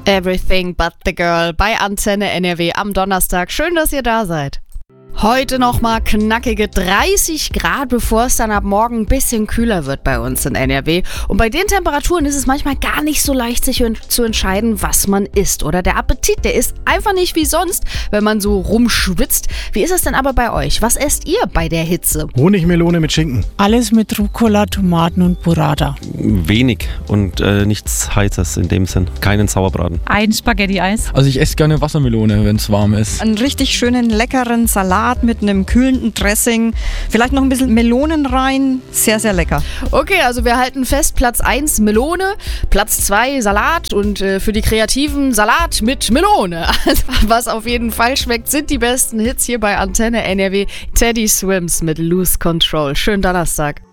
Everything but the Girl bei Antenne NRW am Donnerstag. Schön, dass ihr da seid. Heute nochmal knackige 30 Grad, bevor es dann ab morgen ein bisschen kühler wird bei uns in NRW. Und bei den Temperaturen ist es manchmal gar nicht so leicht, sich zu entscheiden, was man isst. Oder der Appetit, der ist einfach nicht wie sonst, wenn man so rumschwitzt. Wie ist es denn aber bei euch? Was esst ihr bei der Hitze? Honigmelone mit Schinken. Alles mit Rucola, Tomaten und Burrata. Wenig und nichts Heißes in dem Sinn. Keinen Sauerbraten. Ein Spaghetti-Eis. Also ich esse gerne Wassermelone, wenn es warm ist. Einen richtig schönen, leckeren Salat mit einem kühlenden Dressing. Vielleicht noch ein bisschen Melonen rein. Sehr, sehr lecker. Okay, also wir halten fest, Platz 1 Melone, Platz 2 Salat und für die Kreativen Salat mit Melone. Also, was auf jeden Fall schmeckt, sind die besten Hits hier bei Antenne NRW. Teddy Swims mit Lose Control. Schönen Donnerstag.